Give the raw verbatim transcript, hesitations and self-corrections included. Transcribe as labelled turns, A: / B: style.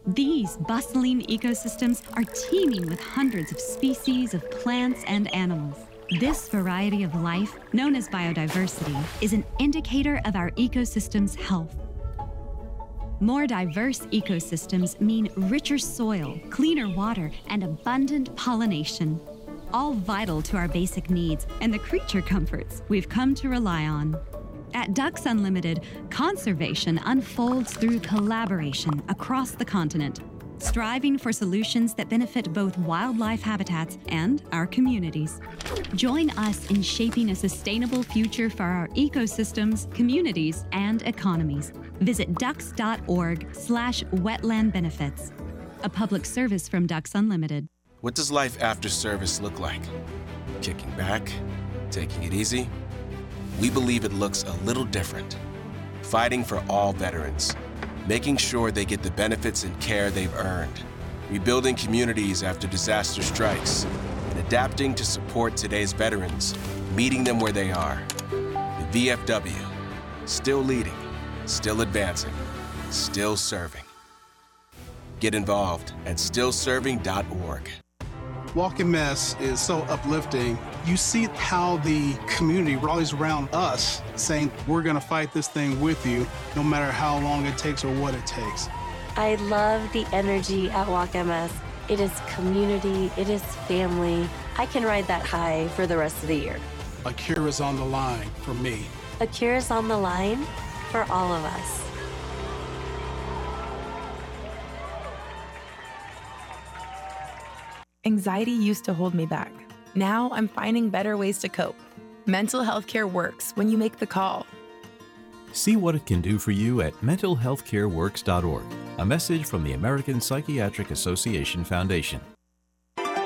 A: These bustling ecosystems are teeming with hundreds of species of plants and animals. This variety of life, known as biodiversity, is an indicator of our ecosystem's health. More diverse ecosystems mean richer soil, cleaner water, and abundant pollination, all vital to our basic needs and the creature comforts we've come to rely on. At Ducks Unlimited, conservation unfolds through collaboration across the continent, striving for solutions that benefit both wildlife habitats and our communities. Join us in shaping a sustainable future for our ecosystems, communities, and economies. Visit ducks.org slash wetland benefits. A public service from Ducks Unlimited.
B: What does life after service look like? Kicking back? Taking it easy? We believe it looks a little different. Fighting for all veterans. Making sure they get the benefits and care they've earned. Rebuilding communities after disaster strikes. And adapting to support today's veterans, meeting them where they are. The V F W. Still leading. Still advancing. Still serving. Get involved at still serving dot org.
C: Walk in Mess is so uplifting. You see how the community rallies around us, saying, we're going to fight this thing with you, no matter how long it takes or what it takes.
D: I love the energy at Walk M S. It is community, it is family. I can ride that high for the rest of the year.
C: A cure is on the line for me.
D: A cure is on the line for all of us.
E: Anxiety used to hold me back. Now I'm finding better ways to cope. Mental health care works when you make the call.
F: See what it can do for you at mental health care works dot org. A message from the American Psychiatric Association Foundation.